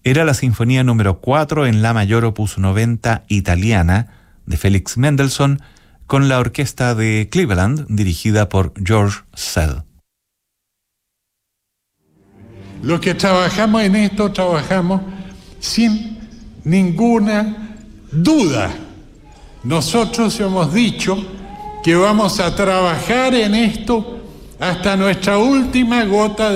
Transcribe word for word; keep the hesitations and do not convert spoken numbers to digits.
Era la sinfonía número cuatro en la mayor opus noventa italiana de Félix Mendelssohn, con la orquesta de Cleveland dirigida por George Szell. Los que trabajamos en esto, trabajamos sin ninguna duda. Nosotros hemos dicho que vamos a trabajar en esto hasta nuestra última gota de